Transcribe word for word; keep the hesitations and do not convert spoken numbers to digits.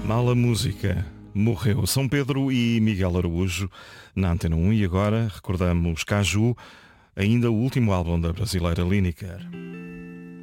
Mala música. Morreu São Pedro e Miguel Araújo na Antena um. E agora recordamos Caju, ainda o último álbum da brasileira Lineker.